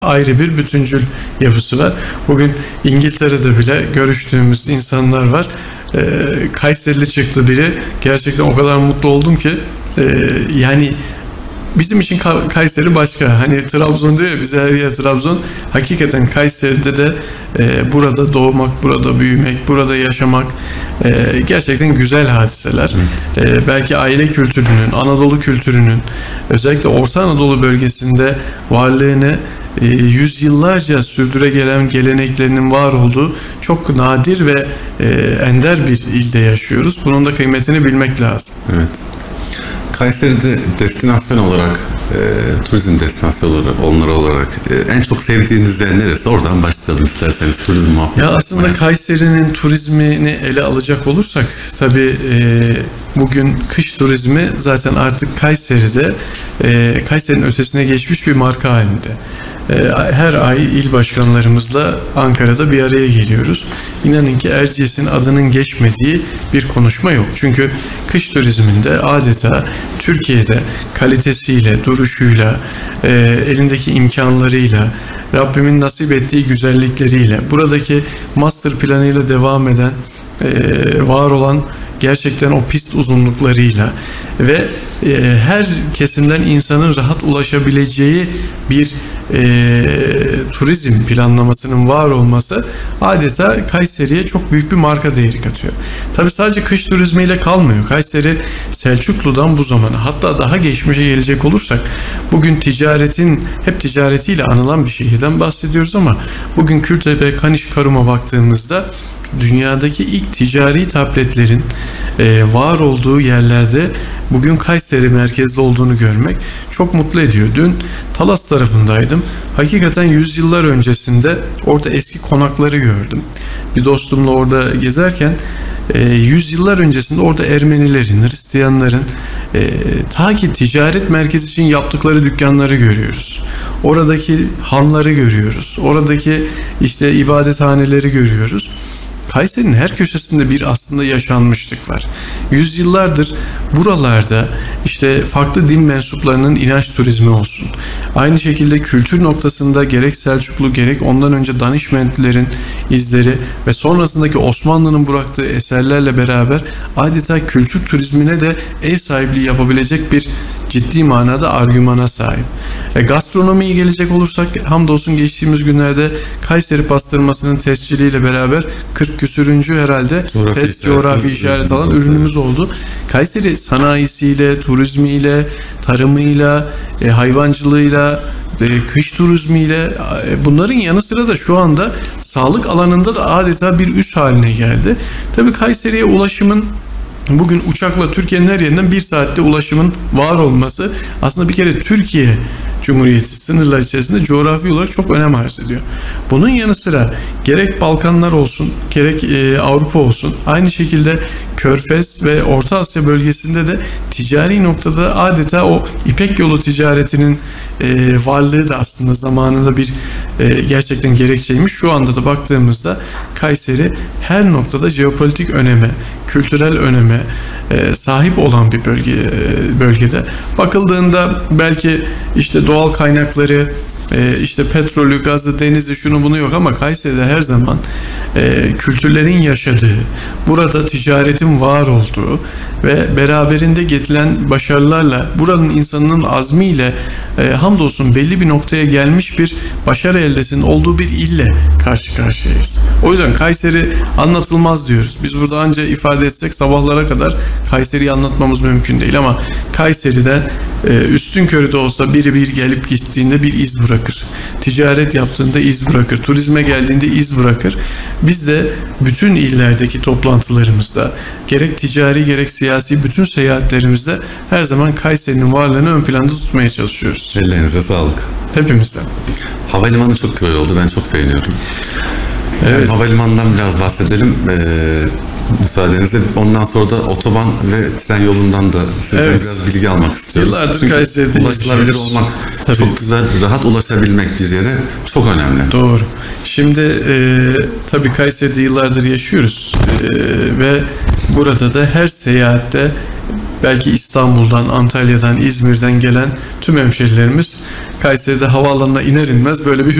ayrı bir bütüncül yapısı var. Bugün İngiltere'de bile görüştüğümüz insanlar var. Kayserili çıktı biri. Gerçekten o kadar mutlu oldum ki yani bizim için Kayseri başka. Hani Trabzon diyor ya, bize her yer Trabzon. Hakikaten Kayseri'de de burada doğmak, burada büyümek, burada yaşamak gerçekten güzel hadiseler. Evet. Belki aile kültürünün, Anadolu kültürünün, özellikle Orta Anadolu bölgesinde varlığını yüzyıllarca sürdüre gelen geleneklerinin var olduğu çok nadir ve ender bir ilde yaşıyoruz. Bunun da kıymetini bilmek lazım. Evet. Kayseri'de destinasyon olarak, turizm destinasyonu olarak en çok sevdiğiniz yer neresi? Oradan başlayalım isterseniz, turizm muhabbeti. Ya aslında Kayseri'nin turizmini ele alacak olursak tabii bugün kış turizmi zaten artık Kayseri'de Kayseri'nin ötesine geçmiş bir marka halinde. Her ay il başkanlarımızla Ankara'da bir araya geliyoruz. İnanın ki Erciyes'in adının geçmediği bir konuşma yok. Çünkü kış turizminde adeta Türkiye'de kalitesiyle, duruşuyla, elindeki imkanlarıyla, Rabbimin nasip ettiği güzellikleriyle, buradaki master planıyla devam eden, var olan gerçekten o pist uzunluklarıyla ve her kesimden insanın rahat ulaşabileceği bir turizm planlamasının var olması adeta Kayseri'ye çok büyük bir marka değeri katıyor. Tabii sadece kış turizmiyle kalmıyor. Kayseri Selçuklu'dan bu zamana, hatta daha geçmişe gelecek olursak bugün hep ticaretiyle anılan bir şehirden bahsediyoruz ama bugün Kültepe, Kaniş, Karum'a baktığımızda dünyadaki ilk ticari tabletlerin var olduğu yerlerde bugün Kayseri merkezli olduğunu görmek çok mutlu ediyor. Dün Talas tarafındaydım. Hakikaten yüzyıllar öncesinde orada eski konakları gördüm. Bir dostumla orada gezerken yüzyıllar öncesinde orada Ermenilerin, Hristiyanların ta ki ticaret merkezi için yaptıkları dükkanları görüyoruz. Oradaki hanları görüyoruz. Oradaki işte ibadethaneleri görüyoruz. Kayseri'nin her köşesinde bir aslında yaşanmışlık var. Yüzyıllardır buralarda işte farklı din mensuplarının inanç turizmi olsun. Aynı şekilde kültür noktasında gerek Selçuklu gerek ondan önce Danişmentlilerin izleri ve sonrasındaki Osmanlı'nın bıraktığı eserlerle beraber adeta kültür turizmine de ev sahipliği yapabilecek bir ciddi manada argümana sahip. Gastronomiye gelecek olursak hamdolsun geçtiğimiz günlerde Kayseri pastırmasının tesciliyle beraber 40 küsürüncü herhalde coğrafi işaret alan ürünümüz oldu. Kayseri sanayisiyle, turizmiyle, tarımıyla, hayvancılığıyla, kış turizmiyle, bunların yanı sıra da şu anda sağlık alanında da adeta bir üs haline geldi. Tabii Kayseri'ye ulaşımın bugün uçakla Türkiye'nin her yerinden 1 saatte ulaşımın var olması aslında bir kere Türkiye Cumhuriyeti sınırlar içerisinde coğrafi olarak çok önem arz ediyor. Bunun yanı sıra gerek Balkanlar olsun, gerek Avrupa olsun, aynı şekilde Körfez ve Orta Asya bölgesinde de ticari noktada adeta o İpek Yolu ticaretinin varlığı da aslında zamanında bir gerçekten gerekçeymiş. Şu anda da baktığımızda Kayseri her noktada jeopolitik öneme, kültürel öneme sahip olan bir bölgede. Bakıldığında belki işte doğal kaynakları, işte petrolü, gazı, denizi, şunu bunu yok ama Kayseri'de her zaman kültürlerin yaşadığı, burada ticaretin var olduğu ve beraberinde getirilen başarılarla, buranın insanının azmiyle hamdolsun belli bir noktaya gelmiş bir başarı eldesinin olduğu bir ille karşı karşıyayız. O yüzden Kayseri anlatılmaz diyoruz. Biz burada anca ifade etsek sabahlara kadar Kayseri'yi anlatmamız mümkün değil ama Kayseri'de üstünkörü de olsa biri gelip gittiğinde bir iz bırakır. Ticaret yaptığında iz bırakır. Turizme geldiğinde iz bırakır. Biz de bütün illerdeki toplantılarımızda gerek ticari gerek siyasi bütün seyahatlerimizde her zaman Kayseri'nin varlığını ön planda tutmaya çalışıyoruz. Ellerinize sağlık. Hepimizden. Havalimanı çok güzel oldu. Ben çok beğeniyorum. Evet. Havalimanından biraz bahsedelim. Müsaadenizle. Ondan sonra da otoban ve tren yolundan da sizden biraz bilgi almak istiyoruz. Yıllardır Kayseri'de ulaşılabilir olmak tabii. Çok güzel, rahat ulaşabilmek bir yere çok önemli. Doğru. Şimdi tabii Kayseri'de yıllardır yaşıyoruz ve burada da her seyahatte belki İstanbul'dan, Antalya'dan, İzmir'den gelen tüm hemşehrilerimiz Kayseri'de havaalanına iner inmez böyle bir